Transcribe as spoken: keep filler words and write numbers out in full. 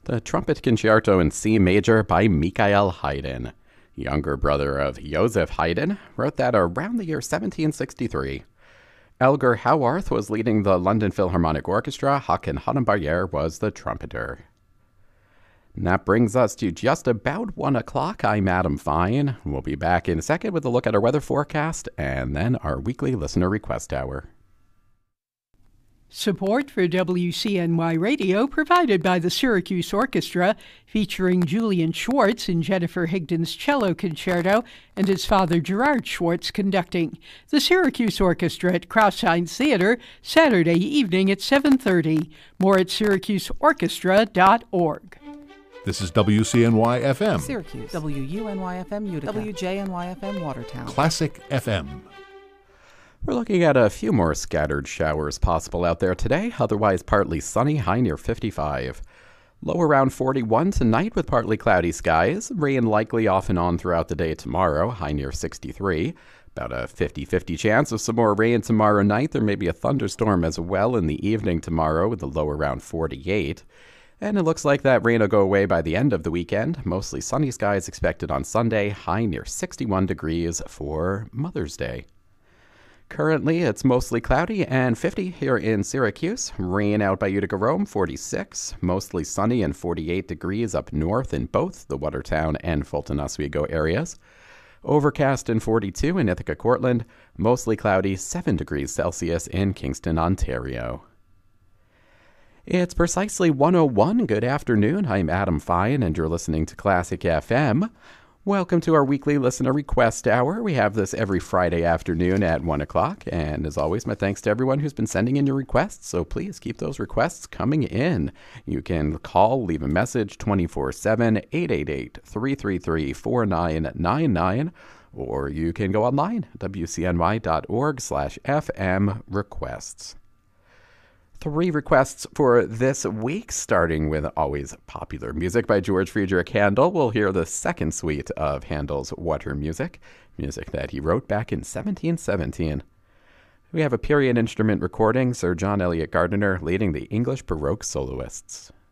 The Trumpet Concerto in C Major by Michael Haydn, younger brother of Joseph Haydn, wrote that around the year seventeen sixty-three. Elgar Howarth was leading the London Philharmonic Orchestra. Håkan Hanneberger was the trumpeter. And that brings us to just about one o'clock. I'm Adam Fine. We'll be back in a second with a look at our weather forecast and then our weekly listener request hour. Support for W C N Y Radio provided by the Syracuse Orchestra, featuring Julian Schwartz in Jennifer Higdon's cello concerto and his father Gerard Schwartz conducting. The Syracuse Orchestra at Crouse-Hinds Theater, Saturday evening at seven thirty. More at syracuse orchestra dot org. This is W C N Y F M. Syracuse. W U N Y F M Utica. W J N Y F M Watertown. Classic F M. We're looking at a few more scattered showers possible out there today, otherwise partly sunny, high near fifty-five. Low around forty-one tonight with partly cloudy skies. Rain likely off and on throughout the day tomorrow, high near sixty-three. About a fifty-fifty chance of some more rain tomorrow night. There may be a thunderstorm as well in the evening tomorrow with a low around forty-eight. And it looks like that rain will go away by the end of the weekend. Mostly sunny skies expected on Sunday, high near sixty-one degrees for Mother's Day. Currently, it's mostly cloudy and fifty here in Syracuse. Rain out by Utica Rome, forty-six. Mostly sunny and forty-eight degrees up north in both the Watertown and Fulton Oswego areas. Overcast and forty-two in Ithaca Cortland. Mostly cloudy, seven degrees Celsius in Kingston, Ontario. It's precisely one oh one. Good afternoon. I'm Adam Fine, and you're listening to Classic F M. Welcome to our weekly listener request hour. We have this every Friday afternoon at one o'clock. And as always, my thanks to everyone who's been sending in your requests. So please keep those requests coming in. You can call, leave a message twenty-four seven, eight eight eight, three three three, four nine nine nine. Or you can go online, W C N Y dot org slash F M requests. Three requests for this week, starting with always popular music by George Friedrich Handel. We'll hear the second suite of Handel's Water Music, music that he wrote back in seventeen seventeen. We have a period instrument recording, Sir John Eliot Gardiner leading the English Baroque soloists.